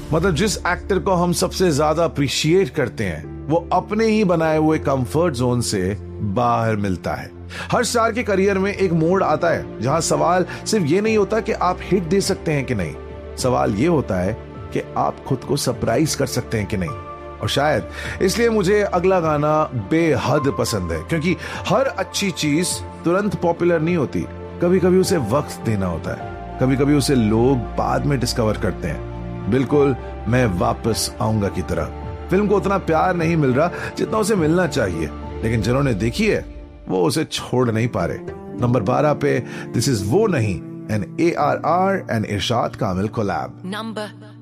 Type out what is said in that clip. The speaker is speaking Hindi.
मतलब जिस एक्टर को हम सबसे ज्यादा अप्रिशिएट करते हैं वो अपने ही बनाए हुए कंफर्ट जोन से बाहर मिलता है। हर स्टार के करियर में एक मोड़ आता है जहां सवाल सिर्फ ये नहीं होता कि आप हिट दे सकते हैं कि नहीं, सवाल ये होता है कि आप खुद को सरप्राइज कर सकते हैं कि नहीं। और शायद इसलिए मुझे अगला गाना बेहद पसंद है, क्योंकि हर अच्छी चीज तुरंत पॉपुलर नहीं होती। कभी कभी उसे वक्त देना होता है, कभी कभी उसे लोग बाद में डिस्कवर करते हैं। बिल्कुल मैं वापस आऊंगा की तरह। फिल्म को उतना प्यार नहीं मिल रहा जितना उसे मिलना चाहिए, लेकिन जिन्होंने देखी है वो उसे छोड़ नहीं पा रहे। नंबर 12 पे दिस इज वो नहीं, N ARR and Irshad Kamil collab. Number